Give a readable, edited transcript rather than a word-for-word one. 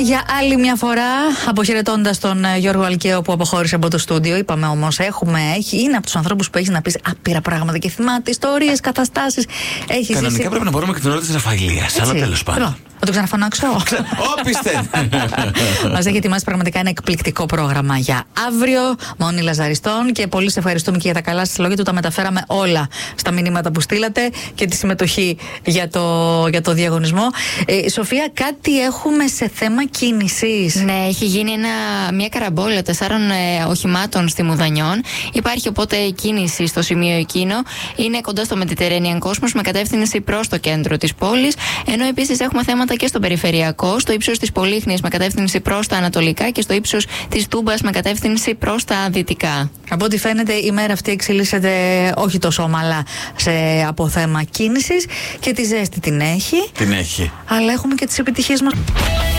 για άλλη μια φορά, αποχαιρετώντας τον Γιώργο Αλκαίο που αποχώρησε από το στούντιο. Είπαμε όμως, είναι από τους ανθρώπους που έχει να πεις άπειρα πράγματα και θυμάται ιστορίες, καταστάσεις. Κανονικά πρέπει να μπορούμε και την ώρα της Ραφαηλίας, αλλά τέλος πάντων. Θα το ξαναφωνάξω. Όπιστε! Μας έχει ετοιμάσει πραγματικά ένα εκπληκτικό πρόγραμμα για αύριο. Μόνη Λαζαριστών, και πολύ σε ευχαριστούμε και για τα καλά σας λόγια του. Τα μεταφέραμε όλα στα μηνύματα που στείλατε και τη συμμετοχή για το διαγωνισμό. Σοφία, κάτι έχουμε σε θέμα κίνησης. Ναι, έχει γίνει μια καραμπόλα 4 οχημάτων στη Μουδανιών. Υπάρχει οπότε κίνηση στο σημείο εκείνο. Είναι κοντά στο Mediterranean Cosmos με κατεύθυνση προς το κέντρο της πόλης. Ενώ επίσης έχουμε θέματα και στο περιφερειακό, στο ύψος της Πολύχνης με κατεύθυνση προς τα ανατολικά και στο ύψος της Τούμπας με κατεύθυνση προς τα δυτικά. Από ό,τι φαίνεται, η μέρα αυτή εξελίσσεται όχι τόσο ομαλά από θέμα κίνησης, και τη ζέστη την έχει. Την έχει. Αλλά έχουμε και τις επιτυχίες μας.